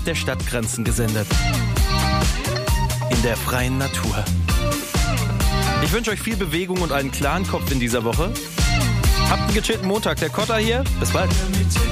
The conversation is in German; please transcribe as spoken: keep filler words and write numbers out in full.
der Stadtgrenzen gesendet. In der freien Natur. Ich wünsche euch viel Bewegung und einen klaren Kopf in dieser Woche. Habt einen gechillten Montag. Der Kotter hier. Bis bald.